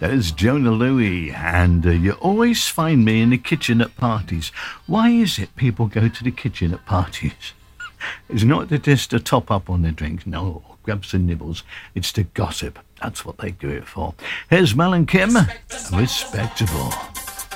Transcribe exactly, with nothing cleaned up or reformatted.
There's Jona Lewie, and uh, you always find me in the kitchen at parties. Why is it people go to the kitchen at parties? It's not to just to top up on their drinks, no, or grab some nibbles. It's to gossip. That's what they do it for. Here's Mel and Kim, Respectable.